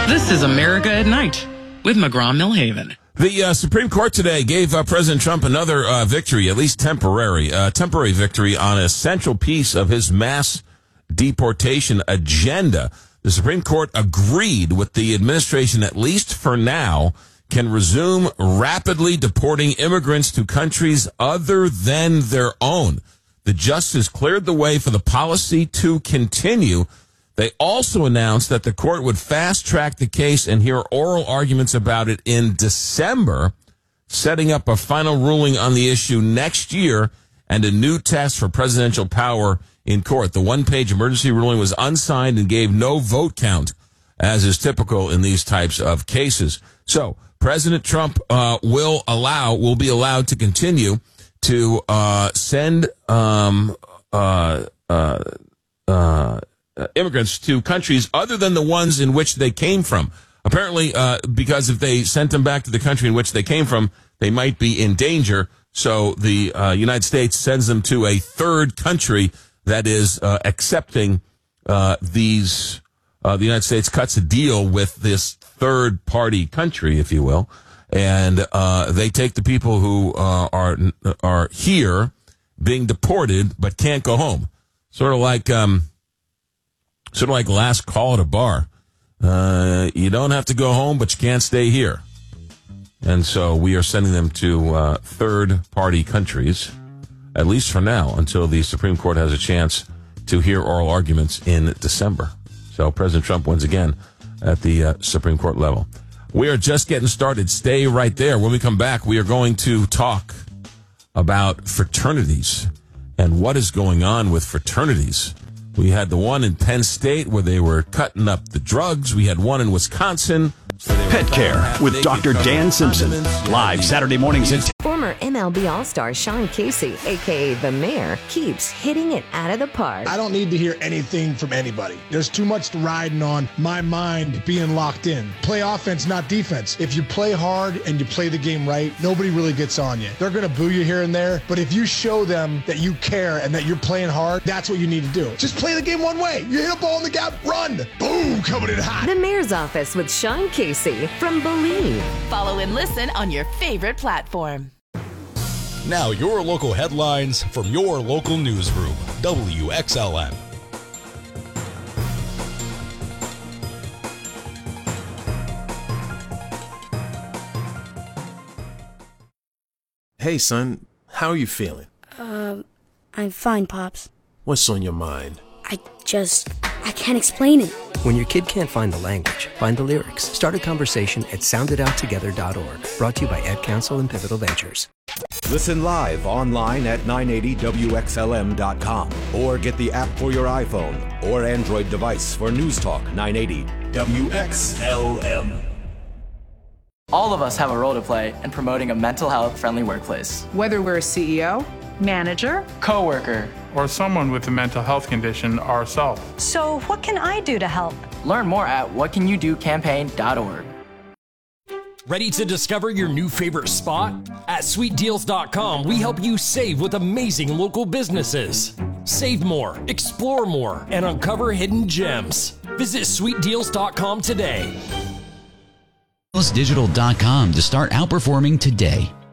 This is America at Night with McGraw-Millhaven. The Supreme Court today gave President Trump another victory, at least temporary victory on a central piece of his mass deportation agenda. The Supreme Court agreed with the administration, at least for now, can resume rapidly deporting immigrants to countries other than their own. The justice cleared the way for the policy to continue. They also announced that the court would fast-track the case and hear oral arguments about it in December, setting up a final ruling on the issue next year and a new test for presidential power in court. The one-page emergency ruling was unsigned and gave no vote count, as is typical in these types of cases. So President Trump will be allowed to continue to send immigrants to countries other than the ones in which they came from. Apparently, because if they sent them back to the country in which they came from, they might be in danger. So the United States sends them to a third country that is accepting these. The United States cuts a deal with this third-party country, if you will, and they take the people who are here being deported but can't go home. Sort of like last call at a bar. You don't have to go home, but you can't stay here. And so we are sending them to third-party countries, at least for now, until the Supreme Court has a chance to hear oral arguments in December. So President Trump wins again at the Supreme Court level. We are just getting started. Stay right there. When we come back, we are going to talk about fraternities and what is going on with fraternities. We had the one in Penn State where they were cutting up the drugs. We had one in Wisconsin. Pet Care with Dr. Dan Simpson. Live Saturday mornings at 10. Former MLB All-Star Sean Casey, a.k.a. The Mayor, keeps hitting it out of the park. I don't need to hear anything from anybody. There's too much riding on my mind being locked in. Play offense, not defense. If you play hard and you play the game right, nobody really gets on you. They're going to boo you here and there, but if you show them that you care and that you're playing hard, that's what you need to do. Just play the game one way. You hit a ball in the gap, run. Boom, coming in hot. The Mayor's Office with Sean Casey from Believe. Follow and listen on your favorite platform. Now your local headlines from your local newsroom, WXLN. Hey, son, how are you feeling? I'm fine, Pops. What's on your mind? I can't explain it. When your kid can't find the language, find the lyrics. Start a conversation at sounditouttogether.org. Brought to you by Ad Council and Pivotal Ventures. Listen live online at 980WXLM.com or get the app for your iPhone or Android device for News Talk 980 WXLM. All of us have a role to play in promoting a mental health friendly workplace. Whether we're a CEO, manager, coworker, or someone with a mental health condition ourselves. So what can I do to help? Learn more at whatcanyoudocampaign.org. Ready to discover your new favorite spot? At sweetdeals.com, we help you save with amazing local businesses. Save more, explore more, and uncover hidden gems. Visit sweetdeals.com today. Digital.com to start outperforming today.